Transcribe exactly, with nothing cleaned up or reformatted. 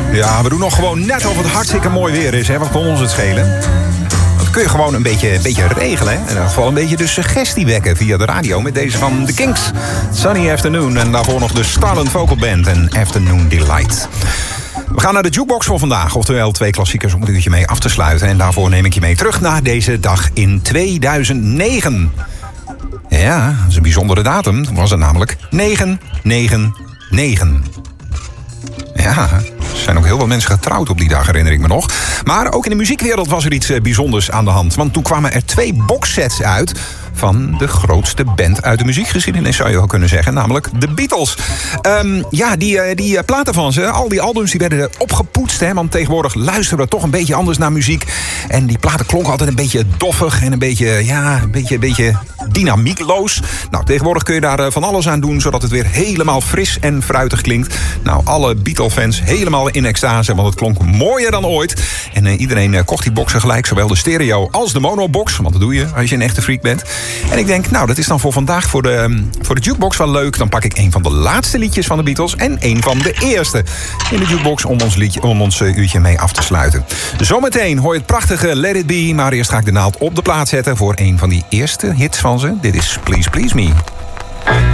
Ja, we doen nog gewoon net of het hartstikke mooi weer is, hè. Wat kon ons het schelen? Dat kun je gewoon een beetje, een beetje regelen, hè. In ieder geval een beetje de suggestie wekken via de radio met deze van The Kinks. Sunny Afternoon en daarvoor nog de Starland Vocal Band en Afternoon Delight. We gaan naar de jukebox voor vandaag, oftewel twee klassiekers om het uurtje mee af te sluiten. En daarvoor neem ik je mee terug naar deze dag in tweeduizend negen. Ja, dat is een bijzondere datum. Toen was het namelijk negen negen negen. Ja, er zijn ook heel veel mensen getrouwd op die dag, herinner ik me nog. Maar ook in de muziekwereld was er iets bijzonders aan de hand. Want toen kwamen er twee boxsets uit van de grootste band uit de muziekgeschiedenis, zou je wel kunnen zeggen. Namelijk de Beatles. Um, ja, die, die platen van ze, al die albums, die werden opgepoetst. Hè, want tegenwoordig luisteren we toch een beetje anders naar muziek. En die platen klonken altijd een beetje doffig en een beetje, ja, een beetje, een beetje dynamiekloos. Nou, tegenwoordig kun je daar van alles aan doen, zodat het weer helemaal fris en fruitig klinkt. Nou, alle Beatle-fans helemaal in extase, want het klonk mooier dan ooit. En uh, iedereen uh, kocht die boxen gelijk, zowel de stereo als de monobox. Want dat doe je als je een echte freak bent. En ik denk, nou, dat is dan voor vandaag voor de, voor de jukebox wel leuk. Dan pak ik een van de laatste liedjes van de Beatles en een van de eerste in de jukebox om ons, liedje, om ons uh, uurtje mee af te sluiten. Zometeen hoor je het prachtige Let It Be, maar eerst ga ik de naald op de plaat zetten voor een van die eerste hits van ze. Dit is Please Please Me.